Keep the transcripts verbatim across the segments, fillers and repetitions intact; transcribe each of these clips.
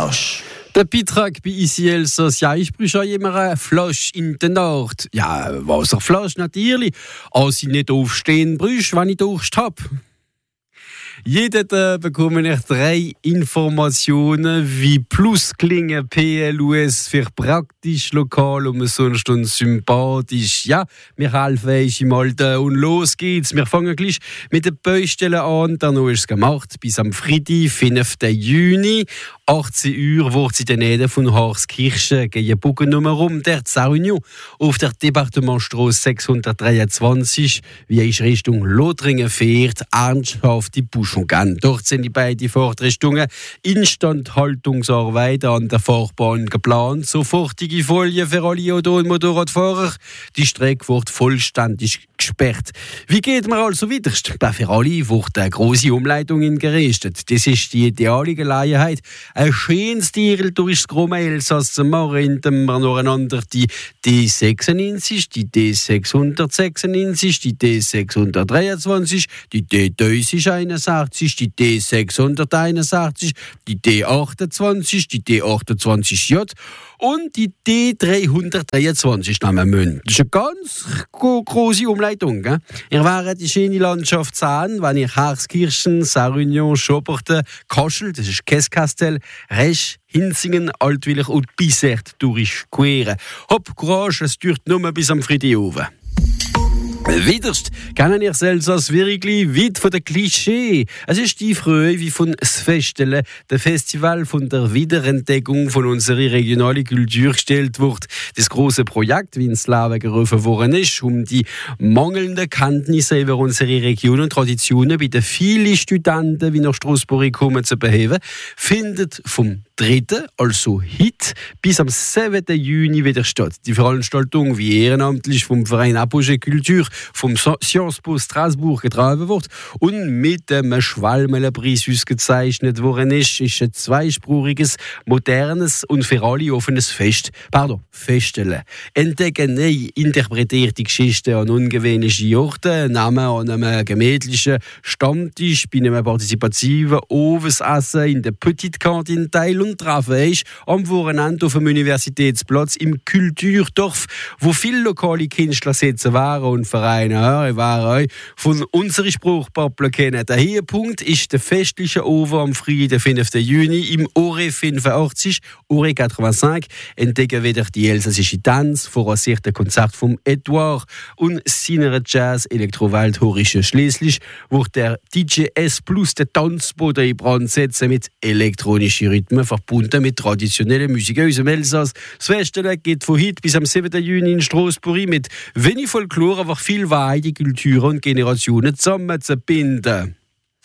Flosch. Der Beitrag bei I C Elsass, ja, ich brauche auch immer eine Flasche in der Nacht. Ja, Wasserflasche natürlich. Als ich nicht aufstehen brauche, wenn ich Durst habe. Jeden Tag bekomme ich drei Informationen, wie Plusklingen P L U S für praktisch lokal und sonst und sympathisch. Ja, wir helfen euch im Alter und los geht's. Wir fangen gleich mit den Baustellen an. Dann ist es gemacht bis am Freitag, fünften Juni. achtzehn Uhr wird sie in der Nähe von Harskirchen gegen Bockennummer rum, der Zaunion auf der Departementstrasse sechshundertdreiundzwanzig, wie ich Richtung Lothringen fährt, ernsthafte Busch und Gang. Dort sind die beiden Fahrtrichtungen Instandhaltungsarbeiten an der Fahrbahn geplant. Sofortige Folie für alle Auto- und Motorradfahrer. Die Strecke wird vollständig gesperrt. Wie geht man also weiter? Für alle wird eine grosse Umleitung gerichtet. Das ist die ideale Gelegenheit, ein schönes Tier durch das große Elsass zu machen, indem wir nacheinander die D sechsundneunzig, die D sechshundertsechsundneunzig, die D sechshundertdreiundzwanzig, die D tausendeinundsechzig, die D sechshunderteinundsechzig, die D achtundzwanzig, die D achtundzwanzig J und die D dreihundertdreiundzwanzig nehmen müssen. Das ist eine ganz große Umleitung. Gell? Ihr werdet die schöne Landschaft sehen, wenn ihr Harskirchen, Saarunion, Schoberten, Kaschel, das ist Keskastel, Resch, Hinzingen, Altwiller und Bissert durchqueren. Hopp, Courage, es dauert nur bis am Freitag oben. Wiederst kennen ihr Elsass wirklich weit von der Klischee. Es ist die Freude wie von das Feststellen, der Festival von der Wiederentdeckung von unserer regionalen Kultur gestellt wird. Das große Projekt, wie ins Leben gerufen worden ist, um die mangelnden Kenntnisse über unsere Region und Traditionen bei den vielen Studenten, wie nach Straßburg kommen, zu beheben, findet vom dritten, also heute, bis am siebten Juni wieder statt. Die Veranstaltung, wie ehrenamtlich vom Verein Apogee Kultur vom Sciences Po Strasbourg getragen wird und mit dem Schwalmenpreis ausgezeichnet worden ist, ist ein zweispruchiges, modernes und für alle offenes Fest, pardon, Feststellen. Entdecken neu interpretierte Geschichten an ungewöhnlichen Orten, Namen an einem gemütlichen Stammtisch, bei einem partizipativen Ovensessen in der Petite Cantine teil und treffen ist am Wochenende auf dem Universitätsplatz im Kulturdorf, wo viele lokale Künstler sitzen waren und Vereine waren von unseren Spruchpappeln kennen. Der Höhepunkt ist der festliche Oven am Freitag, fünften Juni im Ore fünfundachtzig, Ore fünfundachtzig, entdecken wieder die elsassische Tanz, voraussicht der Konzert von Edouard und seiner Jazz-Elektro-Waldhorische. Schließlich wird der D J S Plus den Tanzboden in Brand setzen mit elektronischen Rhythmen, verbunden mit traditionellen Musik aus dem Elsass. Das Feststellen geht von heute bis am siebten Juni in Straßburg mit wenig Folklore, aber viel Weide, Kulturen und Generationen zusammenzubinden.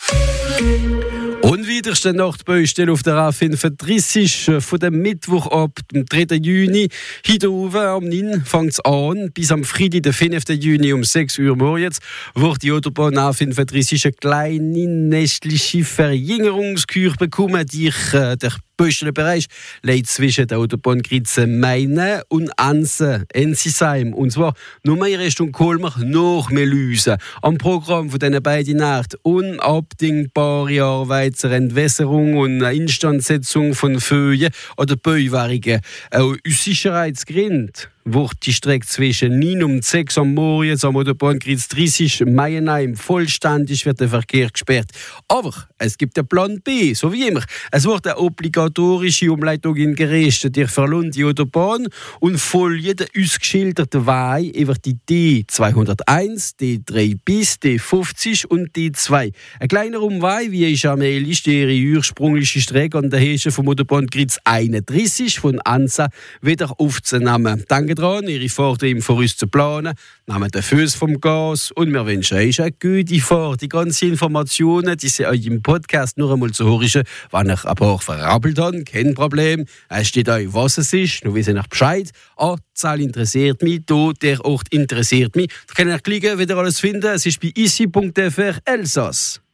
Und wieder ist der Nachtbaustelle auf der A fünfunddreißig von dem Mittwoch ab dem dritten Juni. Heute oben am neun fängt es an, bis am Freitag, den fünften Juni um sechs Uhr morgens, wird die Autobahn A fünfunddreißig eine kleine nächtliche Verjüngerungskur bekommen, die äh, der Baustellenbereich liegt zwischen der Autobahngrenze Meine und Anse, Ensisheim. Und zwar nur mehr Richtung Kolmar, noch mehr Lüse. Am Programm von diesen beiden Nacht unabdingbare Arbeit zur Entwässerung und Instandsetzung von Föhen oder Bauwerken. Auch aus Sicherheitsgründen wird die Strecke zwischen neun und sechs am Morgen am Autobahnkreuz dreißig Meienheim vollständig wird der Verkehr gesperrt. Aber es gibt einen Plan B, so wie immer. Es wird eine obligatorische Umleitung gerichtet. Ihr verlässt die Autobahn und folgt den ausgeschilderten Weg über die D zweihunderteins, D drei bis D fünfzig und D zwei. Ein kleiner Umweg, wie ich am ist ihre ursprüngliche Strecke an der Hälfte vom Autobahnkreuz einunddreißig von Ansa wieder aufzunehmen. Danke dran, Ihre Fahrt im Voraus zu planen, nehmt den Fuß vom Gas und wir wünschen euch eine gute Fahrt. Die ganzen Informationen, die Sie euch im Podcast nur einmal zu hören, wenn ich ein paar verrappelt habe, kein Problem. Es steht euch, was es ist, nur wissen euch Bescheid. Ah, die Zahl interessiert mich, da, der Ort interessiert mich. Da könnt ihr klicken, wieder alles finden. Es ist bei isi punkt f r Elsass.